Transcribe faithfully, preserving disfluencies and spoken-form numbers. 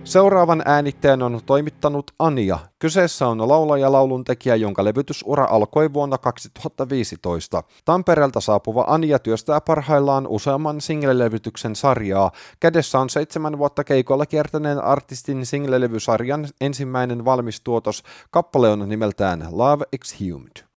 Seuraavan äänitteen on toimittanut Anja. Kyseessä on laulaja lauluntekijä, jonka levytysura alkoi vuonna kaksituhattaviisitoista. Tampereelta saapuva Anja työstää parhaillaan useamman single-levytyksen sarjaa. Kädessä on seitsemän vuotta keikolla kiertäneen artistin single-levysarjan ensimmäinen valmis tuotos. Kappale on nimeltään Love Exhumed.